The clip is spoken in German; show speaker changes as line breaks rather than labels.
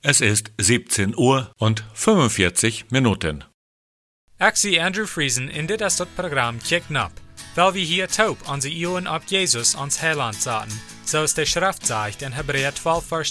Es ist 17 Uhr und 45 Minuten.
Ik zie Andrew Friesen in dit is het programma Kijk Nap, weil wir hier taub onze Ohren auf Jesus ons Heiland zaten, zoals de Schrift zegt in Hebräer 12 vers